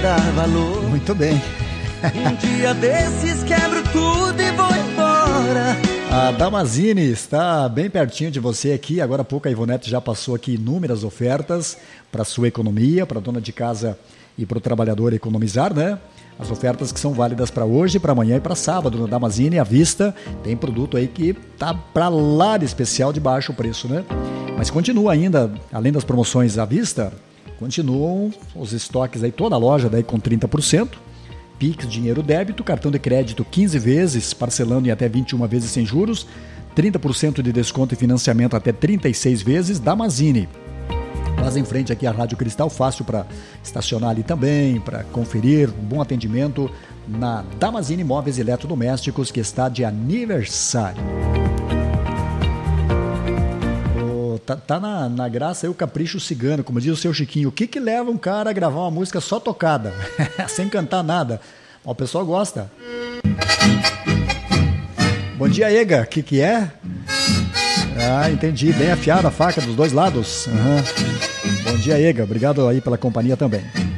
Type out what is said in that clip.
dar valor. Muito bem. Um dia desses quebro tudo e vou embora. A Damazini está bem pertinho de você aqui. Agora há pouco a Ivonete já passou aqui inúmeras ofertas para sua economia, para a dona de casa e para o trabalhador economizar, né? As ofertas que são válidas para hoje, para amanhã e para sábado. Na Damazini, à vista, tem produto aí que tá para lá de especial de baixo preço, né? Mas continua ainda, além das promoções à vista, continuam os estoques aí, toda a loja daí com 30%. Pix, dinheiro débito, cartão de crédito 15 vezes, parcelando em até 21 vezes sem juros, 30% de desconto e financiamento até 36 vezes, Damazini. Quase em frente aqui a Rádio Cristal, fácil para estacionar ali também, para conferir, um bom atendimento na Damazini Móveis e Eletrodomésticos, que está de aniversário. Tá na graça aí o capricho cigano, como diz o seu Chiquinho. O que leva um cara a gravar uma música só tocada, sem cantar nada? O pessoal gosta. Bom dia, Ega. O que é? Ah, entendi. Bem afiada a faca dos dois lados. Uhum. Bom dia, Ega. Obrigado aí pela companhia também.